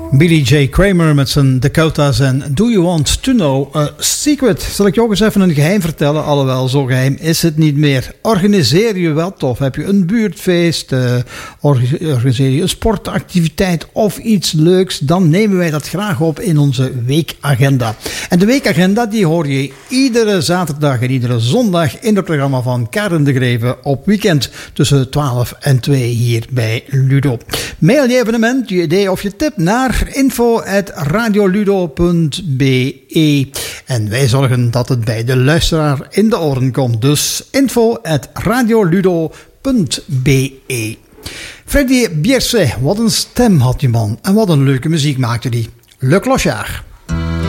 Billy J. Kramer met zijn Dakotas en Do You Want To Know A Secret? Zal ik je ook eens even een geheim vertellen? Alhoewel, zo geheim is het niet meer. Organiseer je wat of heb je een buurtfeest? Organiseer je een sportactiviteit of iets leuks? Dan nemen wij dat graag op in onze weekagenda. En de weekagenda die hoor je iedere zaterdag en iedere zondag in het programma van Karen de Greven op weekend tussen 12 en 2 hier bij Ludo. Mail je evenement, je idee of je tip naar info@radioludo.be en wij zorgen dat het bij de luisteraar in de oren komt. Dus info@radioludo.be. Freddy Bierce, wat een stem had die man en wat een leuke muziek maakte die. Le Clochard.